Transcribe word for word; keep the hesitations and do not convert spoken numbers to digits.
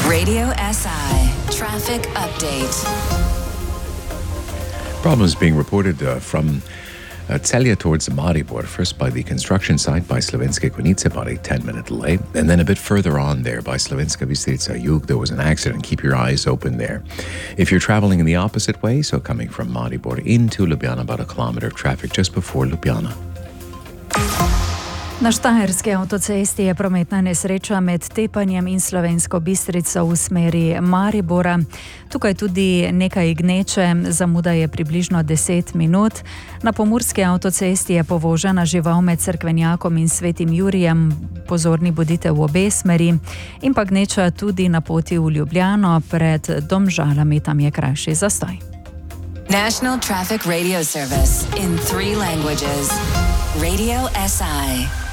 Radio S I Traffic Update. Problems being reported uh, from uh, Celje towards Maribor, first by the construction site by Slovenske Konjice, about a ten-minute delay, and then a bit further on there by Slovenska Bistrica Jug, there was an accident. Keep your eyes open there. If you're traveling in the opposite way, so coming from Maribor into Ljubljana, about a kilometer of traffic just before Ljubljana. Na Štajerski avtocesti je prometna nesreča med Tepanjem in Slovensko Bistrico v smeri Maribora. Tukaj tudi nekaj gneče, zamuda je približno deset minut. Na Pomurski avtocesti je povožena žival med Cerkvenjakom in Svetim Jurijem. Pozorni bodite v obe smeri. In pa gneča tudi na poti v Ljubljano pred Domžalami, tam je krajši zastoj. National Traffic Radio Service in three languages. Radio S I.